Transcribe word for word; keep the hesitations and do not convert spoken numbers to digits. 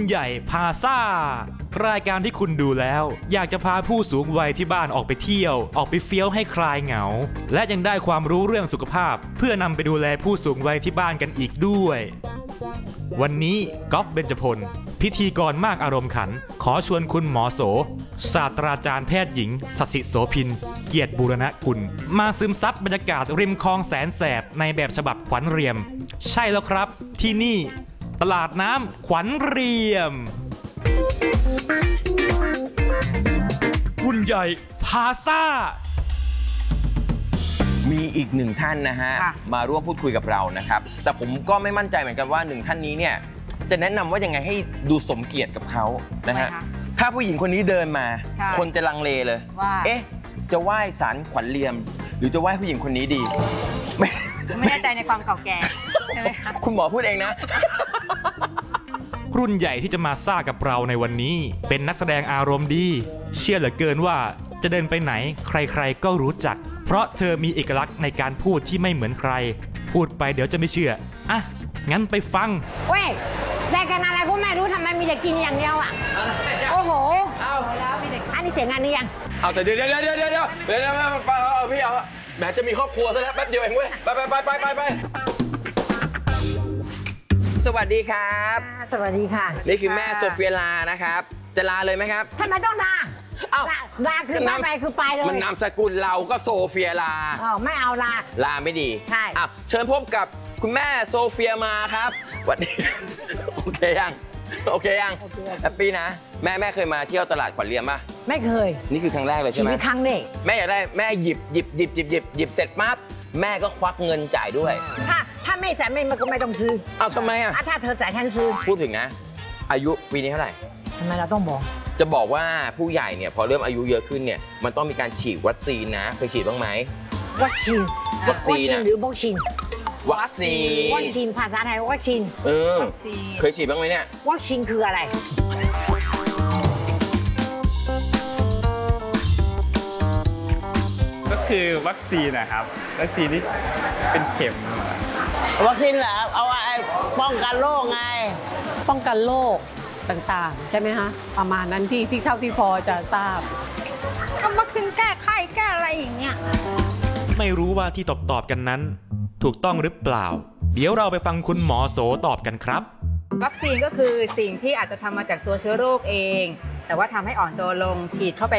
ใหญ่พาซ่ารายการที่คุณดูแล้วอยากจะพาผู้สูงวัยที่บ้านออกไปเที่ยวออกไปเฟี้ยวให้คลายเหงาและยังได้ความรู้เรื่องสุขภาพเพื่อนำไปดูแลผู้สูงวัยที่บ้านกันอีกด้วยวันนี้ก๊อฟเบญจพลพิธีกรมากอารมณ์ขันขอชวนคุณหมอโสศาสตราจารย์แพทย์หญิงสศิโสพินเกียรติบูรณกุลมาซึมซับบรรยากาศริมคลองแสนแสบในแบบฉบับขวัญเรียมใช่แล้วครับที่นี่ตลาดน้ำขวัญเรียมรุ่นใหญ่พาซ่ามีอีกหนึ่งท่านนะฮะมาร่วมพูดคุยกับเรานะครับแต่ผมก็ไม่มั่นใจเหมือนกันว่าหนึ่งท่านนี้เนี่ยจะแนะนำว่ายังไงให้ดูสมเกียรติกับเขานะฮะถ้าผู้หญิงคนนี้เดินมาคนจะลังเลเลยว่าเอ๊ะจะไหว้ศาลขวัญเรียมหรือจะไหว้ผู้หญิงคนนี้ดีไม่ไม่แน่ใจในความเก่าแก่ใช่ไหมคะคุณหมอพูดเองนะรุ่นใหญ่ที่จะมาซ่ากับเราในวันนี้เป็นนักแสดงอารมณ์ดีเชื่อเหลือเกินว่าจะเดินไปไหนใครๆก็รู้จักเพราะเธอมีเอกลักษณ์ในการพูดที่ไม่เหมือนใครพูดไปเดี๋ยวจะไม่เชื่ออ่ะงั้นไปฟังเว้ยได้กันอะไรก็ไม่รู้ทำไมมีแต่กินอย่างเดียวอ่ะโอ้โหเอาแล้วมีแต่อันนี้เสียงานนี้ยังเอาแต่เดี๋ยวเดี๋ยวเดี๋ยวเดี๋ยวเดี๋ยวเดี๋ยวเอาพี่เอาแหมจะมีครอบครัวซะแล้วแป๊บเดียวเองเว้ยไปไปไปไปไปไปสวัสดีครับสวัสดีค่ะนี่คือแม่โซเฟียลานะครับจะลาเลยไหมครับทำไมต้องลาเอ้าลาคือไปคือไปเลยมันนามสกุลเราก็โซเฟียลาอ๋อไม่เอาลาลาไม่ดีใช่อ่ะเชิญพบกับคุณแม่โซเฟียมาครับสวัสดีโอเคยังโอเคยังแฮปปี้นะแม่แม่เคยมาเที่ยวตลาดขวัญเรียมป่ะไม่เคยนี่คือครั้งแรกเลยใช่ไหมชีวิตครั้งนี้แม่อยากได้แม่หยิบหยิบหยิบหยิบหยิบหยิบเสร็จปั๊บแม่ก็ควักเงินจ่ายด้วยถ้าถ้าไม่จ่ายไม่ก็ไม่ต้องซื้ออ้าวทำไมอ่ะถ้าเธอจ่ายฉันซื้อพูดถึงนะอายุปีนี้เท่าไหร่ทำไมเราต้องบอกจะบอกว่าผู้ใหญ่เนี่ยพอเริ่มอายุเยอะขึ้นเนี่ยมันต้องมีการฉีดวัคซีนนะเคยฉีดบ้างไหมวัคซีนวัคซีนหรือวัคซีนวัคซีนวัคซีนภาษาไทยวัคซีนเออเคยฉีดบ้างไหมเนี่ยวัคซีนคืออะไรก็คือวัคซีนนะครับวัคซีนที่เป็นเข็มวัคซีนเหรอเอาไอ้ป้องกันโรคไงป้องกันโรคต่างๆใช่ไหมคะประมาณนั้นที่ที่เท่าที่พอจะทราบก็วัคซีนแก้ไข้แก้อะไรอย่างเงี้ยไม่รู้ว่าที่ตอบตอบกันนั้นถูกต้องหรือเปล่าเดี๋ยวเราไปฟังคุณหมอโสตอบกันครับวัคซีนก็คือสิ่งที่อาจจะทำมาจากตัวเชื้อโรคเองแต่ว่าทำให้อ่อนตัวลงฉีดเข้าไป